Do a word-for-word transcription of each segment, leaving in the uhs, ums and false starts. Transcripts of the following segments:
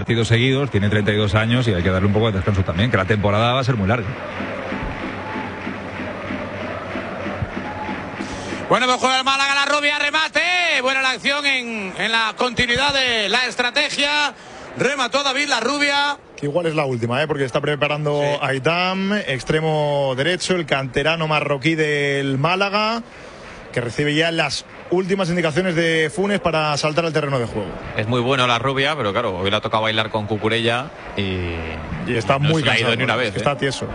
partidos seguidos, tiene treinta y dos años y hay que darle un poco de descanso también, que la temporada va a ser muy larga. Bueno, pues juega el Málaga, la Rubia, remate. Buena la acción en, en la continuidad de la estrategia. Remató David la Rubia. Que igual es la última, ¿eh? Porque está preparando sí. Aitam, extremo derecho, el canterano marroquí del Málaga, que recibe ya las últimas indicaciones de Funes para saltar al terreno de juego. Es muy bueno la Rubia, pero claro, hoy le ha tocado bailar con Cucurella y, y está no muy se cansado, ha ido ni una vez. Está ¿eh? tieso.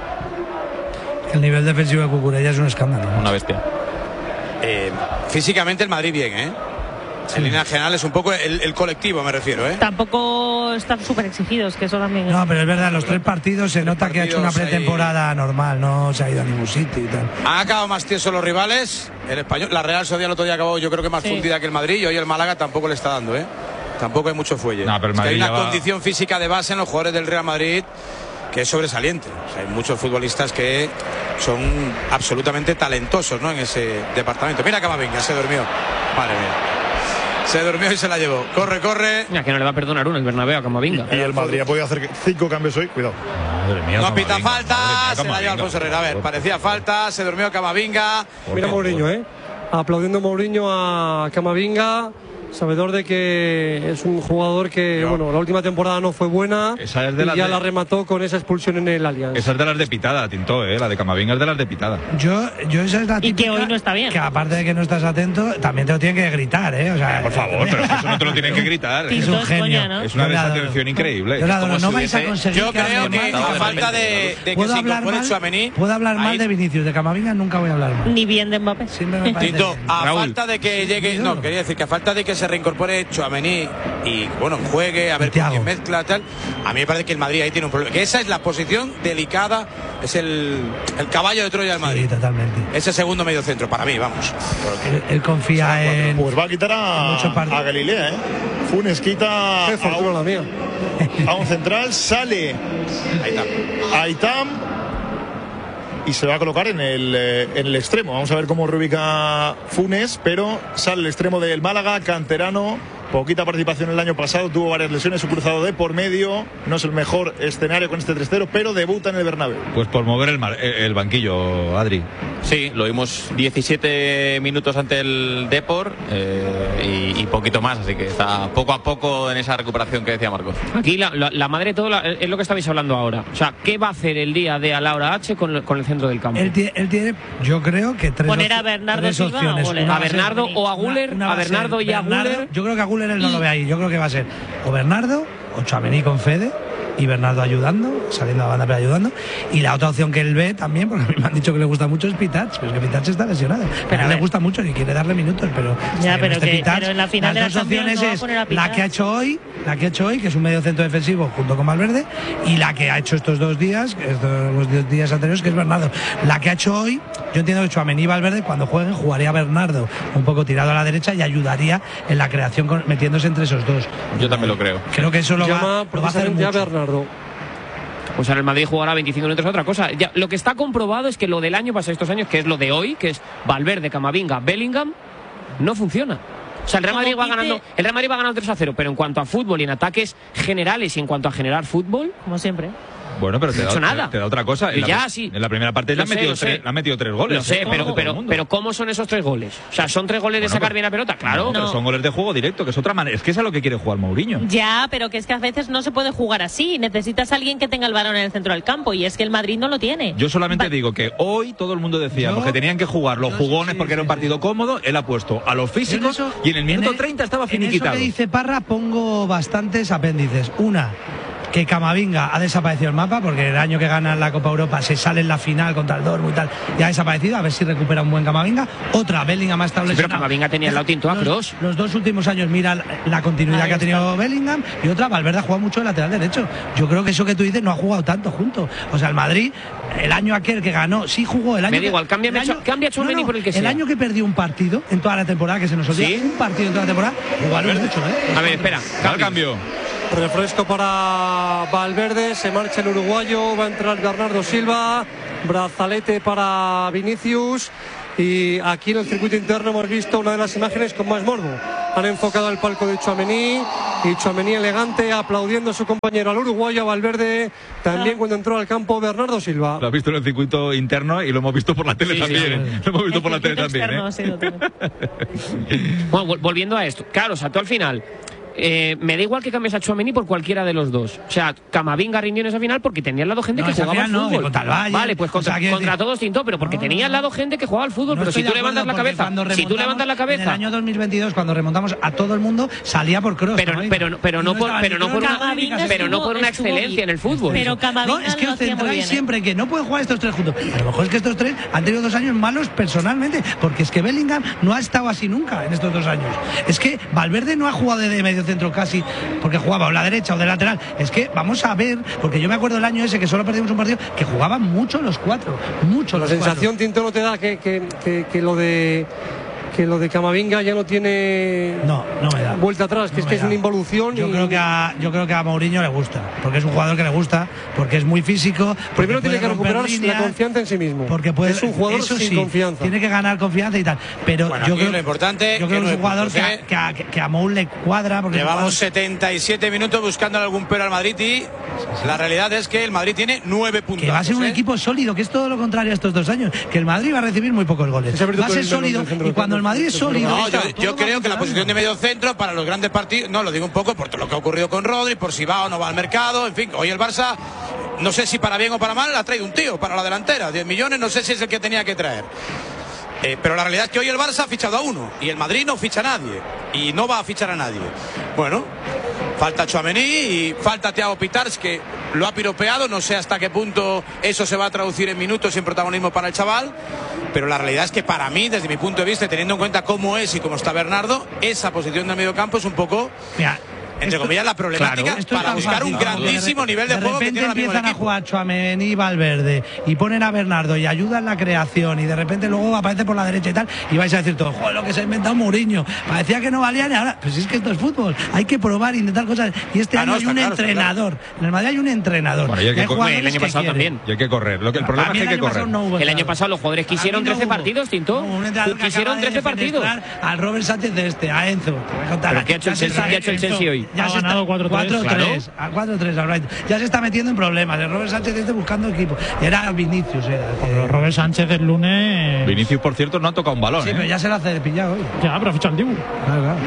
El nivel defensivo de Cucurella es un escándalo, ¿no? Una bestia. Eh, físicamente el Madrid bien, ¿eh? Sí. En líneas generales, un poco el, el colectivo me refiero, ¿eh? Tampoco están súper exigidos, que eso también es... No, pero es verdad, los tres partidos se nota que ha hecho una pretemporada ahí normal, no se ha ido a ningún sitio y tal. Han acabado más tiesos los rivales, el español, la Real Sociedad el otro día acabó yo creo que más sí. fundida que el Madrid, y hoy el Málaga tampoco le está dando, ¿eh? Tampoco hay mucho fuelle. No, pero el Madrid es que hay una va... condición física de base en los jugadores del Real Madrid que es sobresaliente. O sea, hay muchos futbolistas que son absolutamente talentosos, ¿no? En ese departamento. Mira Camavinga, se durmió. Madre mía. Se durmió y se la llevó. Corre, corre. Mira, que no le va a perdonar uno el Bernabéu a Camavinga. Y el Madrid ha podido hacer cinco cambios hoy. Cuidado. Madre mía, no pita falta. Mía, se la lleva Alfonso Herrera. A ver, parecía falta. Se durmió Camavinga. Mira Mourinho, ¿eh? Aplaudiendo Mourinho a Camavinga. Sabedor de que es un jugador que, no. bueno, la última temporada no fue buena esa es de y ya de... la remató con esa expulsión en el Allianz. Esa es de las de pitada, Tinto, ¿eh? La de Camavinga es de las de pitada. Yo, yo esa es la típica, y que hoy no está bien. Que aparte de que no estás atento, también te lo tienen que gritar, ¿eh? O sea, por favor, pero eso no te lo tienen que gritar. Es un genio. Coña, ¿no? Es una desatención increíble. Yo, adoro, no vais a conseguir. Yo creo que a falta de, de que se incorpore Tchouaméni. Puedo hablar mal de Vinicius, de Camavinga nunca voy a hablar mal. Ni bien de Mbappé. Tito, a falta de que llegue, no, quería decir que a falta de que se reincorpore Tchouaméni y bueno, juegue, a ver con quién mezcla, tal. A mí me parece que el Madrid ahí tiene un problema. Que esa es la posición delicada, es el, el caballo de Troya del Madrid. Sí, totalmente. Ese segundo medio centro, para mí, vamos. Él, él confía en. Pues va a quitar a, a Galilea, ¿eh? Funes quita a un, la mía. a un central, sale Aitam. Aitam y se va a colocar en el, en el extremo. Vamos a ver cómo reubica Funes, pero sale el extremo del Málaga, canterano. Poquita participación el año pasado, tuvo varias lesiones, su cruzado de por medio, no es el mejor escenario con este tres cero, pero debuta en el Bernabéu. Pues por mover el, mar, el banquillo, Adri. Sí, lo vimos diecisiete minutos ante el Depor eh, y, y poquito más, así que está poco a poco en esa recuperación que decía Marcos. Aquí la, la, la madre de todo la, es lo que estabais hablando ahora. O sea, ¿qué va a hacer el día de a la hora H con, con el centro del campo? Él tiene, él tiene yo creo que tres, poner a Bernardo tres Silva opciones. o Guller. A Bernardo o a Guller, a Bernardo y a Guller. Yo creo que a Guller él no lo ve ahí, yo creo que va a ser o Bernardo o Tchouaméni con Fede y Bernardo ayudando, saliendo a la banda pero ayudando, y la otra opción que él ve también, porque a mí me han dicho que le gusta mucho, es Pitach, pero es que Pitach está lesionado, pero a él le gusta mucho y quiere darle minutos, pero ya, pero, este que, Pitach, pero en la final las de dos la opciones no es a la que ha hecho hoy, la que ha hecho hoy, que es un medio centro defensivo junto con Valverde, y la que ha hecho estos dos días, estos los dos días anteriores, que es Bernardo. La que ha hecho hoy, yo entiendo que Tchouaméni y Valverde cuando jueguen jugaría Bernardo un poco tirado a la derecha y ayudaría en la creación con, metiéndose entre esos dos. Yo también lo creo. Creo que eso lo, Llama va, lo va a hacer mucho. A Bernardo. Pues ahora el Madrid jugará veinticinco minutos otra cosa. Ya, lo que está comprobado es que lo del año pasado, estos años, que es lo de hoy, que es Valverde, Camavinga, Bellingham, no funciona. O sea, el Real Madrid va ganando, el Real Madrid va ganando tres a cero, pero en cuanto a fútbol y en ataques generales y en cuanto a generar fútbol, como siempre. Bueno, pero te, no da, hecho nada. te, te da otra cosa. En, ya, la, sí. en la primera parte le han, metido tres, le han metido tres goles. Lo sé, ¿eh? pero, Todo pero, pero ¿cómo son esos tres goles? O sea, ¿son tres goles bueno, de sacar pero, bien la pelota? Claro. No, pero no. Son goles de juego directo, que es otra manera. Es que es a lo que quiere jugar Mourinho. Ya, pero que es que a veces no se puede jugar así. Necesitas a alguien que tenga el balón en el centro del campo y es que el Madrid no lo tiene. Yo solamente Va digo que hoy todo el mundo decíamos yo, que tenían que jugar los jugones sí, porque sí, era un partido sí. cómodo. Él ha puesto a los físicos eso, y en el minuto en treinta estaba finiquitado. En eso que dice Parra pongo bastantes apéndices. Una, que Camavinga ha desaparecido el mapa porque el año que gana la Copa Europa se sale en la final contra el Dortmund y tal, ya ha desaparecido, a ver si recupera un buen Camavinga. Otra, Bellingham ha estado lesionado. Sí, pero Camavinga tenía el lado tinto a Kroos. Los dos últimos años mira la continuidad que ha tenido Bellingham, y otra, Valverde ha jugado mucho de lateral derecho. Yo creo que eso que tú dices no ha jugado tanto juntos. O sea, el Madrid, el año aquel que ganó, sí jugó el año. Me da igual, cambia no, no, por el que sea. El año que perdió un partido en toda la temporada, que se nos olvida, ¿sí? Un partido en toda la temporada, jugaron mucho, ¿eh? A ver, espera, cambio. Refresco para Valverde, se marcha el uruguayo, va a entrar Bernardo Silva, brazalete para Vinicius, y aquí en el circuito interno hemos visto una de las imágenes con más morbo. han enfocado al palco de Tchouaméni y Tchouaméni elegante aplaudiendo a su compañero, al uruguayo, a Valverde, también cuando entró al campo Bernardo Silva. Lo has visto en el circuito interno y lo hemos visto por la tele Sí, también. sí, ¿eh? sí. Lo hemos visto El por la tele circuito también. externo, ¿eh? sí, lo tengo. Bueno, vol- volviendo a esto, claro, o sea, tú al final eh, me da igual que cambies a Tchouaméni por cualquiera de los dos. O sea, Camavinga rindió en esa final porque tenía al lado gente No, que esa jugaba al final no, fútbol. y contra el Bayern. Vale, pues contra, O sea, quiero contra decir- todos tintó, pero porque No, tenía al no. lado gente que jugaba al fútbol. No Pero si estoy tú de levantas la acuerdo, porque cabeza, cuando si tú remontamos levantas la en el cabeza. año dos mil veintidós, cuando remontamos a todo el mundo, salía por cross. Pero, Camavinga. pero, pero Y no por, estaba pero ni no por Kroos, una, ni Camavinga pero no por una estuvo excelencia bien. en el fútbol. Pero Camavinga No, es que lo os hacía muy centráis bien, ¿eh? siempre en que no pueden jugar estos tres juntos. A lo mejor es que estos tres han tenido dos años malos personalmente, porque es que Bellingham no ha estado así nunca en estos dos años. Es que Valverde no ha jugado de medio centro casi, porque jugaba o la derecha o de lateral. Es que vamos a ver, porque yo me acuerdo el año ese que solo perdimos un partido, que jugaban mucho los cuatro, mucho La los sensación, Tinto, no te da que, que, que, que lo de que lo de Camavinga ya no tiene cuatro. No, no me da. vuelta atrás, que No es me que es da. una involución. Yo y- creo que a, yo creo que a Mourinho le gusta, porque es un jugador que le gusta, porque es muy físico. porque Primero tiene puede que romper recuperar líneas, la confianza en sí mismo. porque puede, es un jugador eso sin sí, confianza. Tiene que ganar confianza y tal. Pero Bueno, yo aquí creo, lo importante yo creo que que es nueve un jugador puntos, que, a- ¿eh? que, a, que a Mou le cuadra. Porque es un Llevamos jugador- setenta y siete minutos buscando algún pero al Madrid y la realidad es que el Madrid tiene nueve puntos. que va a ser un ¿eh? equipo sólido, que es todo lo contrario a estos dos años. Que el Madrid va a recibir muy pocos goles. Esa virtud Va a ser del centro sólido del centro y del cuando el campo. Madrid es sólido. No, yo, todo yo va creo que la funcionando. posición de medio centro para los grandes partidos, no, lo digo un poco por todo lo que ha ocurrido con Rodri, por si va o no va al mercado, en fin, hoy el Barça, no sé si para bien o para mal, ha traído un tío para la delantera, diez millones, no sé si es el que tenía que traer. Eh, pero la realidad es que hoy el Barça ha fichado a uno y el Madrid no ficha a nadie y no va a fichar a nadie. Bueno, falta Tchouaméni y falta Thiago Pitars, que lo ha piropeado, no sé hasta qué punto eso se va a traducir en minutos y en protagonismo para el chaval, pero la realidad es que para mí, desde mi punto de vista, teniendo en cuenta cómo es y cómo está Bernardo, esa posición del medio campo es un poco, Mira, entre esto- comillas, la problemática Claro, esto es para tan buscar fácil, un ¿no? grandísimo nivel de, de juego que repente tiene ahora mismo el empiezan a equipo. jugar Tchouaméni y Valverde y ponen a Bernardo y ayudan la creación y de repente luego aparece por la derecha y tal y vais a decir todo, joder, lo que se ha inventado Mourinho, parecía que no valían y ahora, pues es que esto es fútbol, hay que probar, intentar cosas y este Ah, año no, hay está un claro, está entrenador, en el Madrid hay un entrenador. Bueno, y hay que hay co- jugadores el año que pasado quieren. también. Y hay que correr. Lo que, el problema Para mí es que hay el que año pasado correr. no hubo El año entrenador. pasado los jugadores Para mí quisieron no trece hubo. partidos, Tinto. No, un entrenador que Quisieron acaba de trece partidos. defenestrar al Robert Sánchez de este, a Enzo. Te voy a contar. ¿Pero qué ha hecho el Ya se Chelsea? está- ¿Qué ha hecho el Chelsea hoy? Ya Ha se está- ganado cuatro tres. cuatro tres, a cuatro tres al Brighton. Ya se está metiendo en problemas. El Robert Sánchez este buscando equipo. Era Vinicius, era. el que- Pero Robert Sánchez el lunes. Vinicius, por cierto, no ha tocado un balón. Sí, ¿eh? pero ya se lo hace de pillado hoy. Ya, pero ficha antiguo. Claro, claro.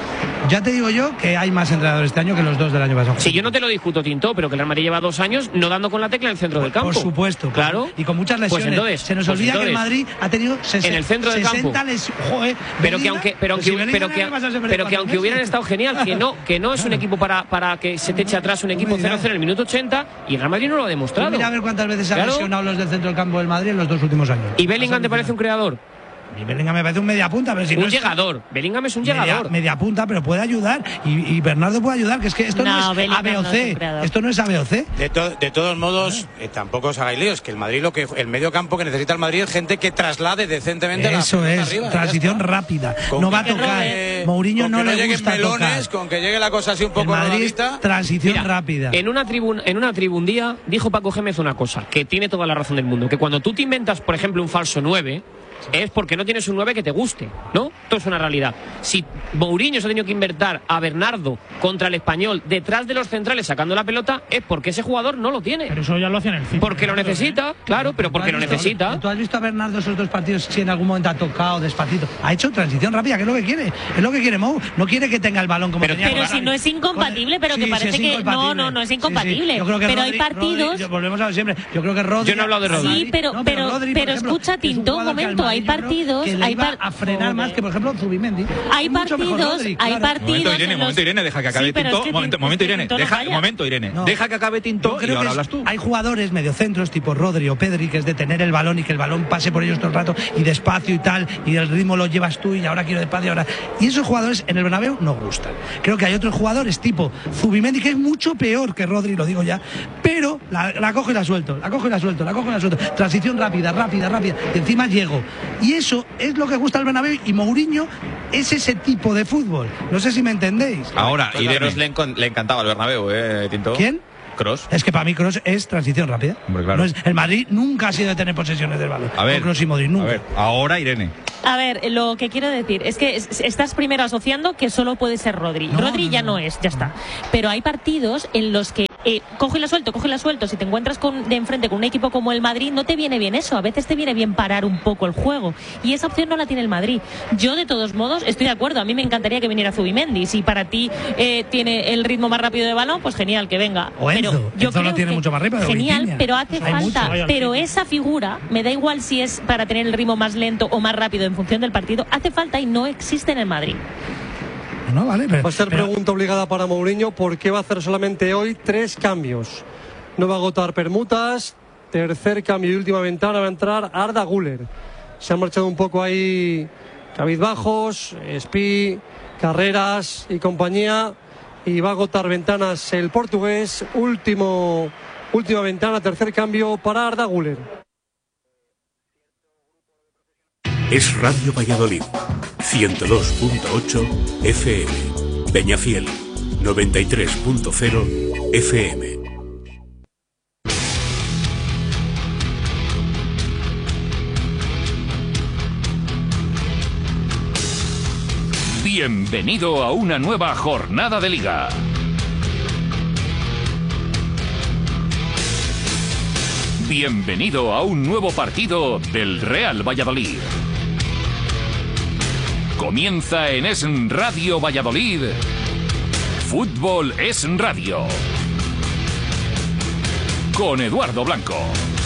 Ya te digo yo que hay más entrenadores este año que los dos del año pasado. Si yo no te lo discuto, Tinto, pero que el Real Madrid lleva dos años no dando con la tecla en el centro del campo. Por supuesto. Claro. Y con muchas Pues lesiones. entonces, se nos pues olvida que el entonces, Madrid ha tenido sesenta, en el centro del sesenta campo. lesiones. Joder, Pero que Bellingham, aunque, pero pues si aunque, Bellingham pero el que, año pasado se perdió pero que cuatro aunque hubieran meses. estado genial, que no, que no es un equipo para, para que se te eche atrás un equipo Hombre, cero ya. cero en el minuto ochenta y el Real Madrid no lo ha demostrado. Mira a ver cuántas veces se han Claro. lesionado los del centro del campo del Madrid en los dos últimos años. ¿Y Bellingham te parece un creador? Y Bellingham me parece un media punta, pero si Un no es llegador. Bellingham es un media, llegador. media punta, pero puede ayudar. Y, y Bernardo puede ayudar, que es que esto no, No, es Bellingham A B o no es un C. creador. Esto no es A B o C. De, to- de todos modos, eh, tampoco os hagáis líos, que el Madrid, lo que el medio campo que necesita el Madrid es gente que traslade decentemente la Eso pelota es, arriba, ya transición está. rápida. Con No va a que tocar. robe, Mourinho con no que no le lleguen gusta melones, tocar. con que llegue la cosa así un El poco Madrid, rodadita. transición Mira, rápida. En una tribuna, en una tribu un día dijo Paco Gémez una cosa, que tiene toda la razón del mundo, que cuando tú te inventas, por ejemplo, un falso nueve, es porque no tienes un nueve que te guste, ¿no? Esto es una realidad. Si Mourinho se ha tenido que inventar a Bernardo contra el Español detrás de los centrales sacando la pelota, es porque ese jugador no lo tiene. Pero eso ya lo hacía en el City. Porque lo necesita, claro, pero porque lo ¿Tú has visto- necesita. ¿Tú has visto a Bernardo esos dos partidos si en algún momento ha tocado despacito? Ha hecho transición rápida, que es lo que quiere. Es lo que quiere Mou. No quiere que tenga el balón como Pero- tenía Pero con si Gavi. no es incompatible, pero que Sí, parece sí es que- incompatible. no, no, no es Sí, sí. incompatible. Yo creo que Pero hay Rodri- partidos- Rodri- volvemos a lo de siempre. Yo creo que Rodri. Yo no he hablado de Rodri. Sí, pero, No, pero, Rodri, por pero ejemplo, escucha, es un Tinto, un jugador que al momento, hay Madrid yo creo partidos, que le hay iba par- a frenar más que, por ejemplo, Zubimendi. Hay Mucho mejor partidos, Rodri, hay claro. partidos. Momento, Irene, en los- momento, Irene, deja que acabe Sí, pero Tinto. es que momento, Tin- momento, es que Irene, Tinto no deja, falla. momento, Irene. No. Deja que acabe Yo Tinto y creo que ahora es- hablas tú. Hay jugadores mediocentros tipo Rodri o Pedri que es de tener el balón y que el balón pase por ellos todo el rato y despacio y tal y el ritmo lo llevas tú y ahora quiero despacio ahora. Y esos jugadores en el Bernabéu no gustan. Creo que hay otros jugadores tipo Zubimendi que es mucho peor que Rodri, lo digo ya, pero la, la cojo y la suelto, la cojo y la suelto, la cojo y la suelto. Transición rápida, rápida, rápida. Y encima llego. Y eso es lo que gusta al Bernabéu y Mourinho es ese tipo de fútbol. No sé si me entendéis. Ahora, Pues a Irene. Kroos le, encon- le encantaba el Bernabéu, ¿eh, Tinto? ¿Quién? Kroos. Es que para mí Kroos es transición rápida. Hombre, claro. No es- el Madrid nunca ha sido de tener posesiones del balón. A ver, Con Kroos y Modric, nunca. a ver, ahora Irene. A ver, lo que quiero decir es que estás primero asociando que solo puede ser Rodri. No, Rodri no, ya no. no es, ya está. Pero hay partidos en los que eh, coge la suelto, coge la suelto. Si te encuentras con, de enfrente con un equipo como el Madrid, no te viene bien eso. A veces te viene bien parar un poco el juego. Y esa opción no la tiene el Madrid. Yo, de todos modos, estoy de acuerdo. A mí me encantaría que viniera Zubimendi. Si para ti eh, tiene el ritmo más rápido de balón, pues genial, que venga. O Enzo. Pero yo Enzo lo creo tiene que mucho más rápido. genial, Vitinha. pero hace Hay falta. mucho. Pero esa figura, me da igual si es para tener el ritmo más lento o más rápido en función del partido, hace falta y no existe en el Madrid. No, vale, pero, Va a ser pero- pregunta obligada para Mourinho, ¿por qué va a hacer solamente hoy tres cambios? No va a agotar permutas. Tercer cambio y última ventana va a entrar Arda Güler. Se han marchado un poco ahí cabizbajos, Spi, Carreras y compañía, y va a agotar ventanas el portugués. Último, última ventana, tercer cambio para Arda Güler. Es Radio Valladolid, ciento dos punto ocho F M, Peñafiel, noventa y tres punto cero F M. Bienvenido a una nueva jornada de Liga. Bienvenido a un nuevo partido del Real Valladolid. Comienza en Es Radio Valladolid. Fútbol es Radio. Con Eduardo Blanco.